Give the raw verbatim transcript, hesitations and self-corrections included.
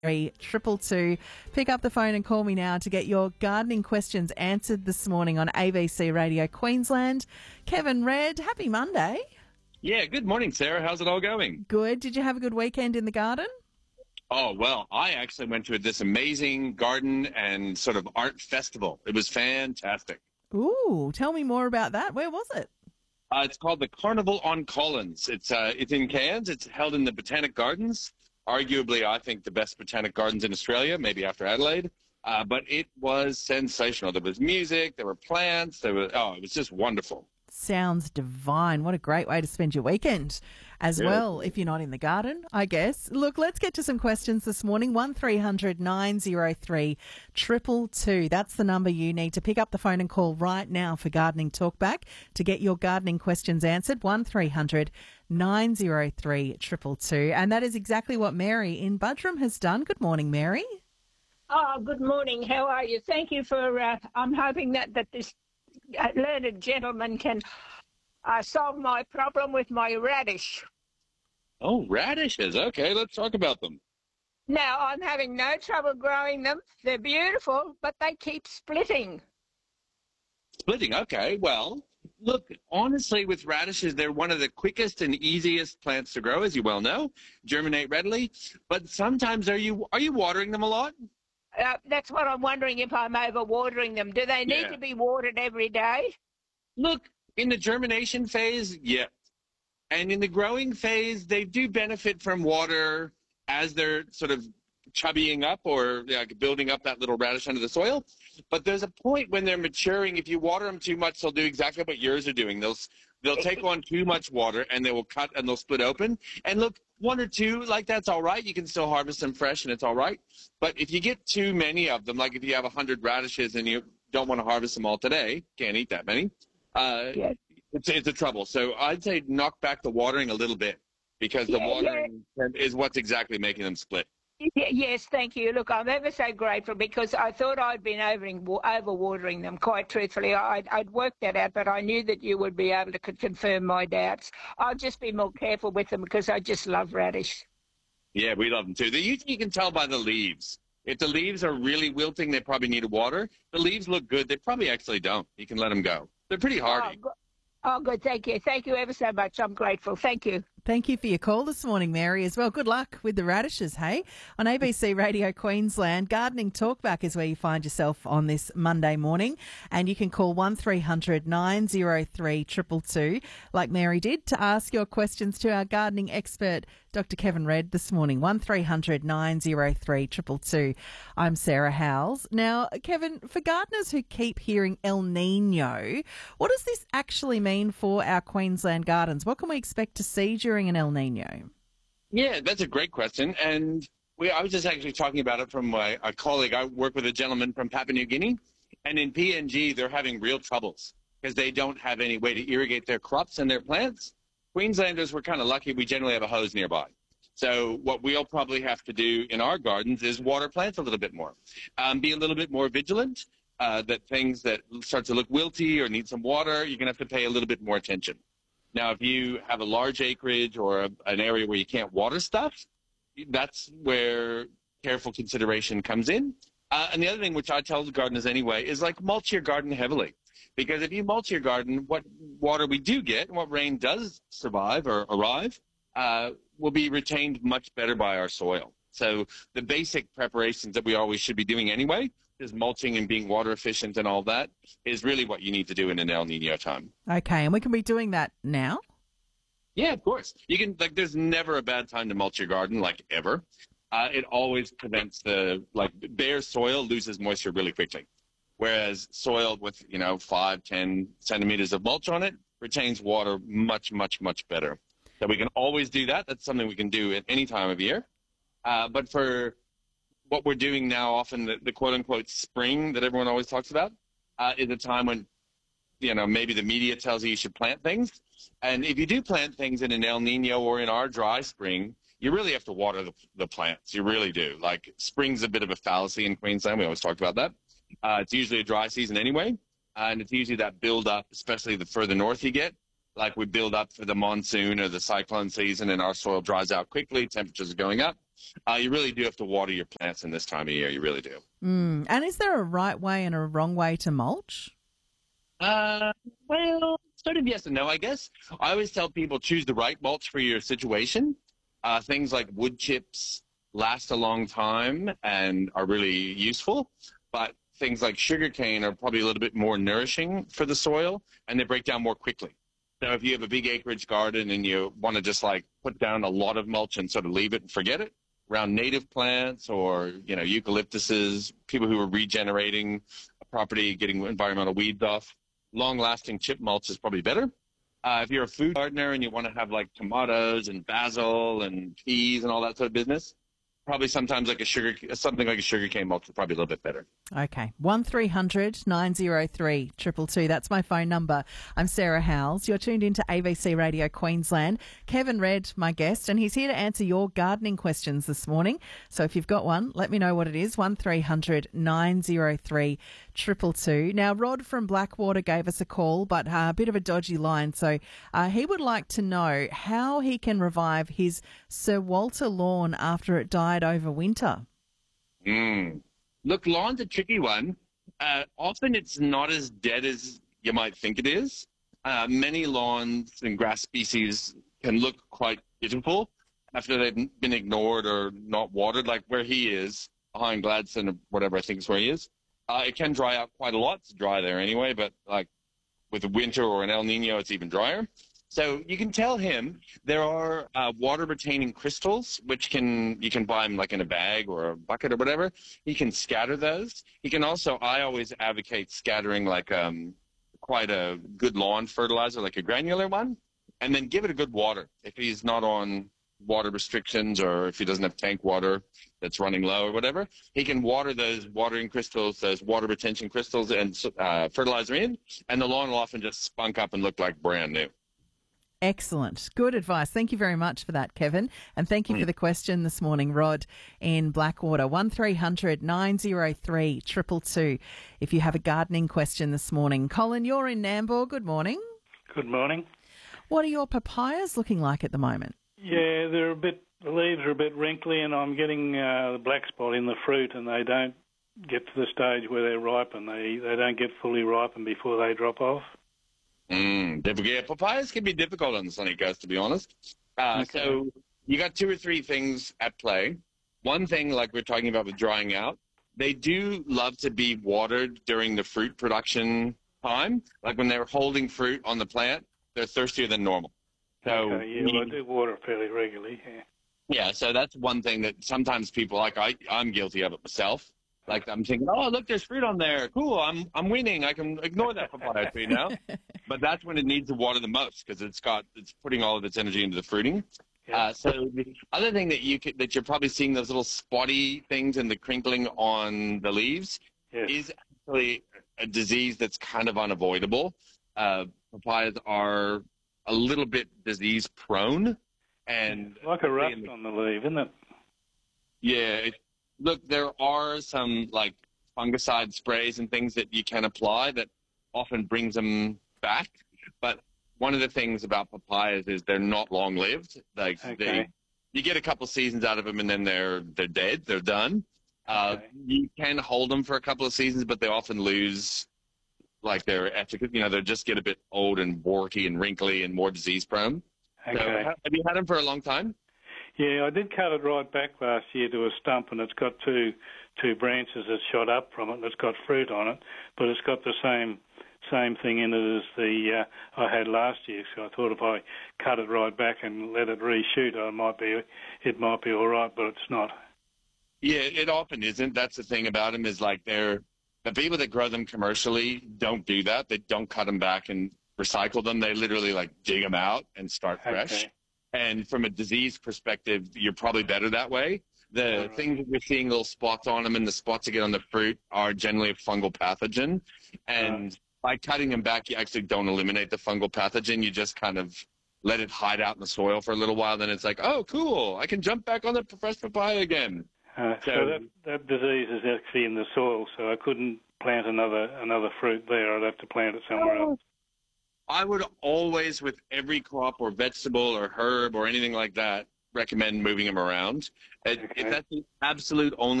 Triple two. Pick up the phone and call me now to get your gardening questions answered this morning on A B C Radio Queensland. Kevin Red, happy Monday. Yeah, good morning, Sarah. How's it all going? Good. Did you have a good weekend in the garden? Oh, well, I actually went to this amazing garden and sort of art festival. It was fantastic. Ooh, tell me more about that. Where was it? Uh, it's called the Carnival on Collins. It's uh, it's in Cairns. It's held in the Botanic Gardens. Arguably, I think, the best botanic gardens in Australia, maybe after Adelaide. Uh, but it was sensational. There was music, there were plants, there was, oh, it was just wonderful. Sounds divine. What a great way to spend your weekend as Yeah. well, if you're not in the garden, I guess. Look, let's get to some questions this morning. one three hundred nine oh three two two two. That's the number you need to pick up the phone and call right now for Gardening Talkback to get your gardening questions answered. one three hundred nine oh three two two two. And that is exactly what Mary in Buderim has done. Good morning, Mary. Oh, good morning. How are you? Thank you for, uh, I'm hoping that, that this uh, learned gentleman can uh, solve my problem with my radish. Oh, radishes. Okay, let's talk about them. Now, I'm having no trouble growing them. They're beautiful, but they keep splitting. Splitting, okay. Well, look, honestly, with radishes, they're one of the quickest and easiest plants to grow, as you well know, germinate readily. But sometimes, are you are you watering them a lot? Uh, that's what I'm wondering, if I'm over-watering them. Do they need Yeah. to be watered every day? Look, in the germination phase, yes. And in the growing phase, they do benefit from water as they're sort of chubbying up or like, building up that little radish under the soil. But there's a point when they're maturing. If you water them too much, they'll do exactly what yours are doing. They'll they'll take on too much water and they will cut and they'll split open. And look, one or two, like that's all right. You can still harvest them fresh and it's all right. But if you get too many of them, like if you have one hundred radishes and you don't want to harvest them all today, can't eat that many, uh, Yes. it's, it's a trouble. So I'd say knock back the watering a little bit because the Yeah, watering is what's exactly making them split. Y- Yes, thank you. Look, I'm ever so grateful because I thought I'd been overing, over-watering them, quite truthfully. I'd, I'd worked that out, but I knew that you would be able to con- confirm my doubts. I'll just be more careful with them because I just love radish. Yeah, we love them too. They usually you can tell by the leaves. If the leaves are really wilting, they probably need water. The leaves look good. They probably actually don't. You can let them go. They're pretty hardy. Oh, go- oh, good. Thank you. Thank you ever so much. I'm grateful. Thank you. Thank you for your call this morning, Mary, as well. Good luck with the radishes, hey? On A B C Radio Queensland, Gardening Talkback is where you find yourself on this Monday morning. And you can call one three hundred nine oh three two two two, like Mary did, to ask your questions to our gardening expert, Doctor Kevin Red, this morning. one three hundred nine oh three two two two. I'm Sarah Howells. Now, Kevin, for gardeners who keep hearing El Nino, what does this actually mean for our Queensland gardens? What can we expect to see during an El Nino? Yeah, that's a great question. And we, I was just actually talking about it from my, a colleague. I work with a gentleman from Papua New Guinea. And in P N G, they're having real troubles because they don't have any way to irrigate their crops and their plants. Queenslanders, we're kind of lucky. We generally have a hose nearby. So what we'll probably have to do in our gardens is water plants a little bit more, um, be a little bit more vigilant, uh, that things that start to look wilty or need some water, you're going to have to pay a little bit more attention. Now, if you have a large acreage or a, an area where you can't water stuff, that's where careful consideration comes in. Uh, and the other thing, which I tell the gardeners anyway, is like mulch your garden heavily. Because if you mulch your garden, what water we do get and what rain does survive or arrive uh, will be retained much better by our soil. So the basic preparations that we always should be doing anyway, is mulching and being water efficient and all that, is really what you need to do in an El Nino time. Okay, and we can be doing that now? Yeah, of course. You can, like, there's never a bad time to mulch your garden, like, ever. Uh, it always prevents the, like, bare soil loses moisture really quickly. Whereas soil with, you know, five, ten centimeters of mulch on it retains water much, much, much better. So we can always do that. That's something we can do at any time of year. Uh, but for what we're doing now, often the, the quote-unquote spring that everyone always talks about, uh, is a time when, you know, maybe the media tells you you should plant things. And if you do plant things in an El Nino or in our dry spring, you really have to water the, the plants. You really do. Like, spring's a bit of a fallacy in Queensland. We always talked about that. Uh, it's usually a dry season anyway, and it's usually that build-up, especially the further north you get. Like, we build up for the monsoon or the cyclone season, and our soil dries out quickly. Temperatures are going up. uh, you really do have to water your plants in this time of year. You really do. Mm. And is there a right way and a wrong way to mulch? Uh, well, sort of yes and no, I guess. I always tell people choose the right mulch for your situation. Uh, things like wood chips last a long time and are really useful, but things like sugarcane are probably a little bit more nourishing for the soil, and they break down more quickly. So if you have a big acreage garden and you want to just like put down a lot of mulch and sort of leave it and forget it, around native plants or, you know, eucalyptuses, people who are regenerating a property, getting environmental weeds off, long-lasting chip mulch is probably better. Uh, if you're a food gardener and you want to have like tomatoes and basil and peas and all that sort of business, probably sometimes like a sugar, something like a sugarcane mulch is probably a little bit better. Okay. one three hundred nine oh three two two two. That's my phone number. I'm Sarah Howells. You're tuned into A B C Radio Queensland. Kevin Redd, my guest, and he's here to answer your gardening questions this morning. So if you've got one, let me know what it is. one three hundred nine oh three two two two. Now, Rod from Blackwater gave us a call, but uh, a bit of a dodgy line. So uh, he would like to know how he can revive his Sir Walter lawn after it died over winter. Mm. Look, lawn's a tricky one. Uh, often it's not as dead as you might think it is. Uh, many lawns and grass species can look quite beautiful after they've been ignored or not watered, like where he is, behind Gladstone or whatever I think is where he is. Uh, it can dry out quite a lot. It's dry there anyway, but like with a winter or an El Nino, it's even drier. So you can tell him there are uh, water-retaining crystals, which can you can buy them like in a bag or a bucket or whatever. He can scatter those. He can also, I always advocate scattering like um, quite a good lawn fertilizer, like a granular one, and then give it a good water. If he's not on water restrictions or if he doesn't have tank water that's running low or whatever, he can water those watering crystals, those water retention crystals and uh, fertilizer in, and the lawn will often just spunk up and look like brand new. Excellent. Good advice. Thank you very much for that, Kevin. And thank you for the question this morning, Rod in Blackwater. one three hundred nine oh three two two two if you have a gardening question this morning. Colin, you're in Nambour. Good morning. Good morning. What are your papayas looking like at the moment? Yeah, they're a bit, the leaves are a bit wrinkly, and I'm getting uh, the black spot in the fruit, and they don't get to the stage where they're ripened. They, they don't get fully ripened before they drop off. Mm, yeah, papayas can be difficult on the sunny coast, to be honest. Uh, Okay. So you got two or three things at play. One thing, like we're talking about with drying out, they do love to be watered during the fruit production time. Like when they're holding fruit on the plant, they're thirstier than normal. So Okay, yeah, well, I do water fairly regularly, yeah. yeah, so that's one thing that sometimes people, like I, I'm guilty of it myself. Like I'm thinking, oh, look, there's fruit on there. Cool, I'm I'm winning. I can ignore that papaya tree now. But that's when it needs to water the most because it's got it's putting all of its energy into the fruiting. Yeah. Uh, so the other thing that you could, that you're probably seeing those little spotty things and the crinkling on the leaves Yes. is actually a disease that's kind of unavoidable. Uh, papayas are a little bit disease prone, and Like a rust on the leaf, isn't it? yeah, it, look, there are some like fungicide sprays and things that you can apply that often brings them back. But one of the things about papayas is they're not long lived. Like Okay. they, you get a couple seasons out of them and then they're they're dead. They're done. Uh, Okay. You can hold them for a couple of seasons, but they often lose like their efficacy. You know, they just get a bit old and borky and wrinkly and more disease prone. So Okay. ha- have you had them for a long time? Yeah, I did cut it right back last year to a stump, and it's got two two branches that shot up from it, and it's got fruit on it, but it's got the same same thing in it as the uh, I had last year. So I thought if I cut it right back and let it reshoot, I might be it might be all right, but it's not. Yeah, it often isn't. That's the thing about them is like they're the people that grow them commercially don't do that. They don't cut them back and recycle them. They literally like dig them out and start fresh. Okay. And from a disease perspective, you're probably better that way. The All right. things that you're seeing little spots on them and the spots that get on the fruit are generally a fungal pathogen. And by cutting them back, you actually don't eliminate the fungal pathogen. You just kind of let it hide out in the soil for a little while. Then it's like, oh, cool, I can jump back on the fresh papaya again. Uh, so So- that that disease is actually in the soil, so I couldn't plant another another fruit there. I'd have to plant it somewhere else. I would always, with every crop or vegetable or herb or anything like that, recommend moving them around. If Okay. that's the absolute only